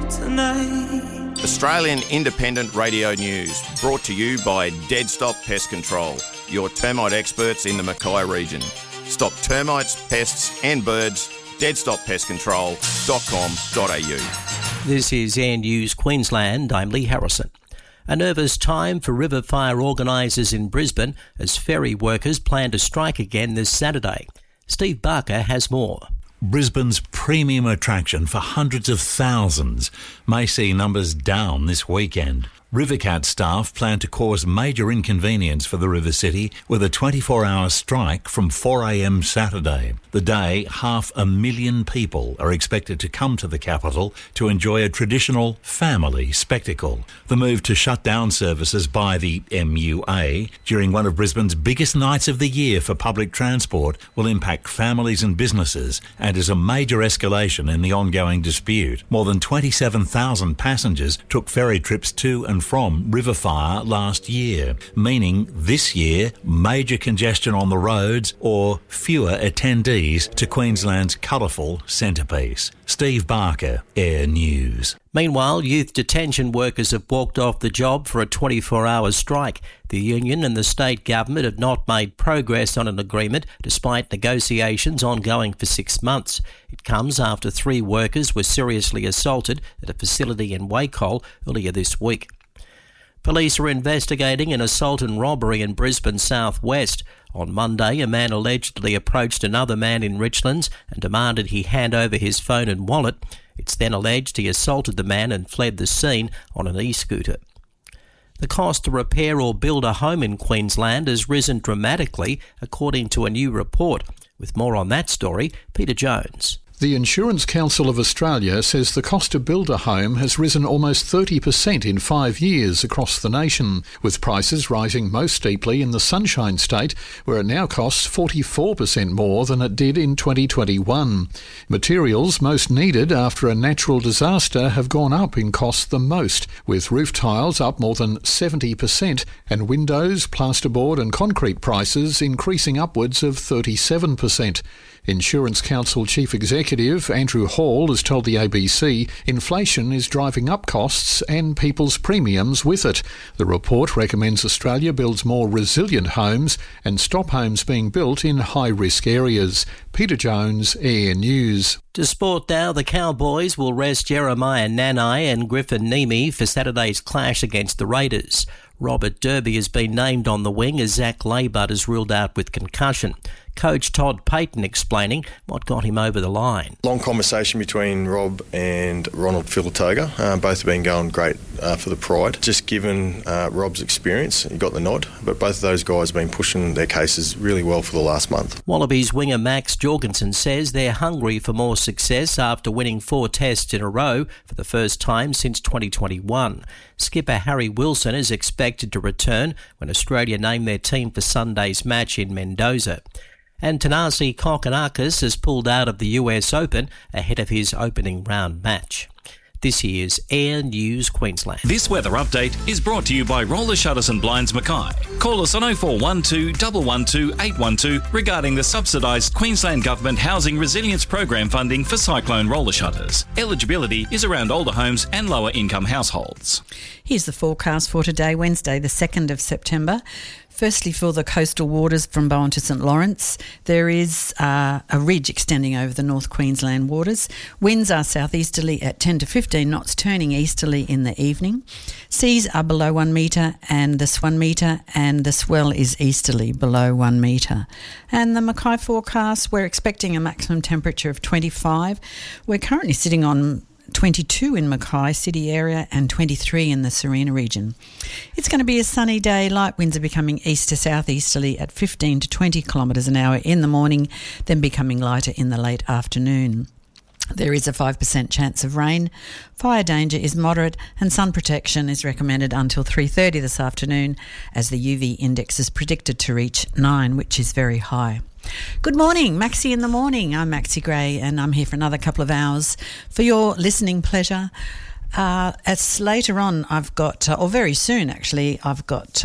tonight. Australian Independent Radio News, brought to you by Dead Stop Pest Control, your termite experts in the Mackay region. Stop termites, pests and birds. deadstoppestcontrol.com.au. This is Air News Queensland. I'm Lee Harrison. A nervous time for river fire organisers in Brisbane as ferry workers plan to strike again this Saturday. Steve Barker has more. Brisbane's premium attraction for hundreds of thousands may see numbers down this weekend. Rivercat staff plan to cause major inconvenience for the River City with a 24-hour strike from 4 a.m. Saturday. The day, 500,000 people are expected to come to the capital to enjoy a traditional family spectacle. The move to shut down services by the MUA during one of Brisbane's biggest nights of the year for public transport will impact families and businesses and is a major escalation in the ongoing dispute. More than 27,000 passengers took ferry trips to and from Riverfire last year, meaning this year major congestion on the roads or fewer attendees to Queensland's colourful centrepiece. Steve Barker, Air News. Meanwhile, youth detention workers have walked off the job for a 24-hour strike. The union and the state government have not made progress on an agreement despite negotiations ongoing for 6 months. It comes after 3 workers were seriously assaulted at a facility in Wacol earlier this week. Police are investigating an assault and robbery in Brisbane southwest. On Monday, a man allegedly approached another man in Richlands and demanded he hand over his phone and wallet. It's then alleged he assaulted the man and fled the scene on an e-scooter. The cost to repair or build a home in Queensland has risen dramatically, according to a new report. With more on that story, Peter Jones. The Insurance Council of Australia says the cost to build a home has risen almost 30% in 5 years across the nation, with prices rising most steeply in the Sunshine State, where it now costs 44% more than it did in 2021. Materials most needed after a natural disaster have gone up in cost the most, with roof tiles up more than 70% and windows, plasterboard and concrete prices increasing upwards of 37%. Insurance Council Chief Executive Andrew Hall has told the ABC inflation is driving up costs and people's premiums with it. The report recommends Australia builds more resilient homes and stop homes being built in high-risk areas. Peter Jones, Air News. To sport now, the Cowboys will rest Jeremiah Nanai and Griffin Nemi for Saturday's clash against the Raiders. Robert Derby has been named on the wing as Zach Laybutt is ruled out with concussion. Coach Todd Payton explaining what got him over the line. Long conversation between Rob and Ronald Filatoga. Both have been going great for the Pride. Just given Rob's experience, he got the nod, but both of those guys have been pushing their cases really well for the last month. Wallabies winger Max Jorgensen says they're hungry for more success after winning 4 tests in a row for the first time since 2021. Skipper Harry Wilson is expected to return when Australia name their team for Sunday's match in Mendoza. And Thanasi Kokkinakis has pulled out of the US Open ahead of his opening round match. This is Air News Queensland. This weather update is brought to you by Roller Shutters and Blinds Mackay. Call us on 0412 112 812 regarding the subsidised Queensland Government Housing Resilience Program funding for cyclone roller shutters. Eligibility is around older homes and lower income households. Here's the forecast for today, Wednesday, the 2nd of September. Firstly, for the coastal waters from Bowen to St Lawrence, there is a ridge extending over the North Queensland waters. Winds are southeasterly at 10 to 15 knots, turning easterly in the evening. Seas are below 1 metre and the swell is easterly below 1 metre. And the Mackay forecast, we're expecting a maximum temperature of 25. We're currently sitting on 22 in Mackay city area and 23 in the Serena region. It's going to be a sunny day. Light winds are becoming east to southeasterly at 15 to 20 kilometres an hour in the morning, then becoming lighter in the late afternoon. There is a 5% chance of rain. Fire danger is moderate and sun protection is recommended until 3:30 this afternoon as the UV index is predicted to reach 9, which is very high. Good morning, Maxie in the Morning. I'm Maxie Gray and I'm here for another couple of hours for your listening pleasure. As later on I've got, or very soon actually, I've got